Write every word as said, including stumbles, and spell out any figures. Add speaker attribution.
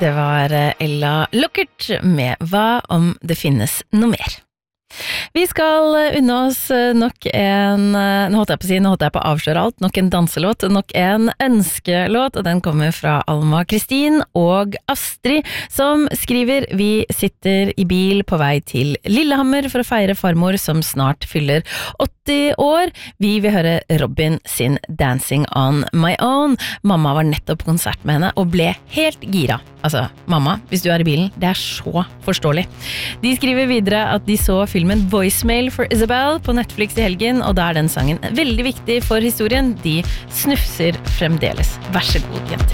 Speaker 1: Det var Ella Luckert med Hva om det finnes noe mer? Vi skal unne oss nok en, nå holdt jeg på å si, nå holdt jeg på å avsløre alt, nok en danselåt, nok en ønskelåt, og den kommer fra Alma Kristin og Astrid, som skriver: Vi sitter i bil på vei til Lillehammer for å feire farmor som snart fyller åtti år. Vi vil høre Robin sin Dancing on my own. Mamma var nettopp på konsert med henne og ble helt gira. Altså, mamma, hvis du er i bilen, det er så forståelig. De skriver videre at de så filmen Voicemail for Isabel på Netflix i helgen, og da er den sangen veldig viktig for historien. De snufser fremdeles. Vær så god, jenter.